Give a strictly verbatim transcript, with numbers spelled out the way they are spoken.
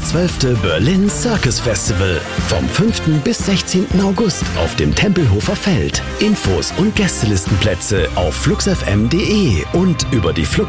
zwölfte Berlin Circus Festival vom fünften bis sechzehnten August auf dem Tempelhofer Feld. Infos und Gästelistenplätze auf flux f m punkt de und über die Flux